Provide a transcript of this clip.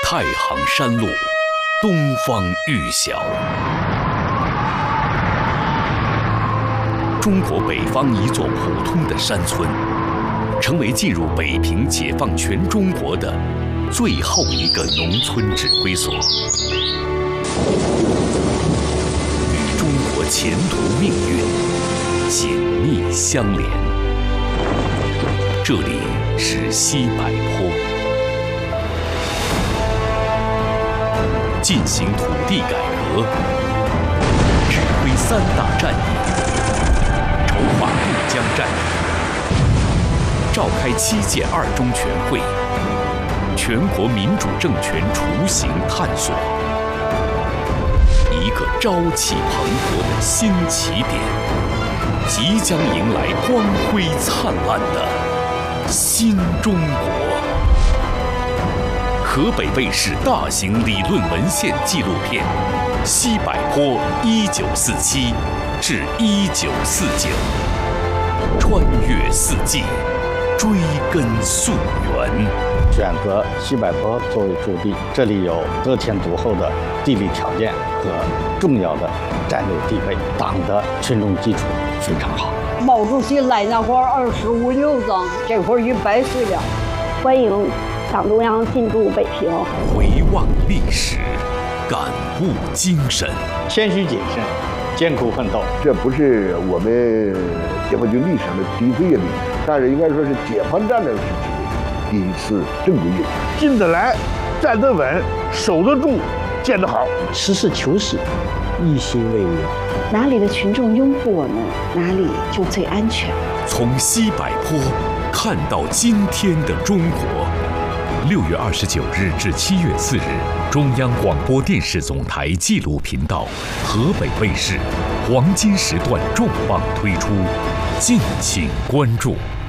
太行山路，东方玉晓。中国北方一座普通的山村，成为进入北平解放全中国的最后一个农村指挥所，与中国前途命运紧密相连。这里是西柏坡，进行土地改革，指挥3大战役，筹划渡江战役，召开7届2中全会，全国民主政权雏形探索，一个朝气蓬勃的新起点，即将迎来光辉灿烂的新中国。河北卫视大型理论文献纪录片《西柏坡1947至1949》，穿越四季，追根溯源。 选择西柏坡作为驻地，这里有得天独厚的地理条件和重要的战略地位，党的群众基础非常好。 毛主席来那会儿25、6张，这会儿100岁了。 欢迎党中央进驻北平， 回望历史，感悟精神， 谦虚谨慎，艰苦奋斗。 这不是我们解放军历史上的第一个历史，但是应该说是解放战争时期的第一次正规阅兵。 进得来，站得稳，守得住，建得好， 实事求是，一心为民。 哪里的群众拥护我们，哪里就最安全。 从西柏坡看到今天的中国。6月29日至7月4日，中央广播电视总台纪录频道、河北卫视黄金时段重磅推出，敬请关注。